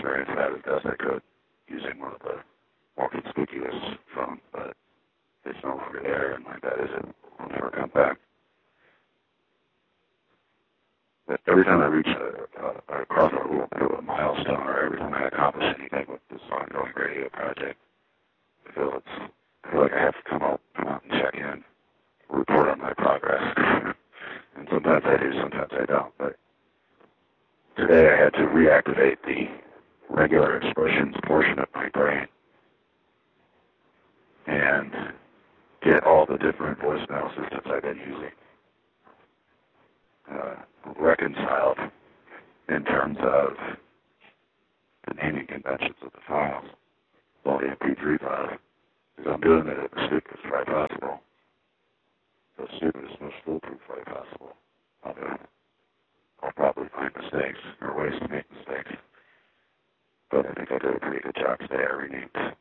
ran as fast as best I could using one of the more conspicuous phones, but it's no longer there, and like that isn't, will never come back. But every time I reach or cross a little milestone, or every time I accomplish anything with this ongoing radio project, I feel like I have to come out and check in, report on my progress. And sometimes I do, sometimes I don't. But today I had to reactivate the regular expressions portion of my brain and get all the different voicemail systems I've been using reconciled in terms of the naming conventions of the files, all the MP3 files, because I'm doing it at the stupidest way possible, the stupidest, most foolproof way possible. I'll probably find mistakes or ways to make mistakes, but I think I did a pretty good job today. I renamed